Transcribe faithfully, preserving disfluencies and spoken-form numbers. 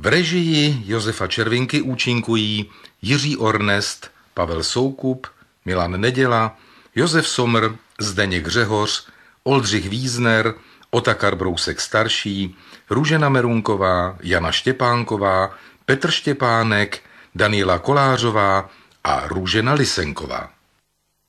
V režii Josefa Červinky účinkují Jiří Ornest, Pavel Soukup, Milan Neděla, Josef Somr, Zdeněk Řehoř, Oldřich Vízner, Otakar Brousek starší, Růžena Merunková, Jana Štěpánková, Petr Štěpánek, Daniela Kolářová a Růžena Lisenková.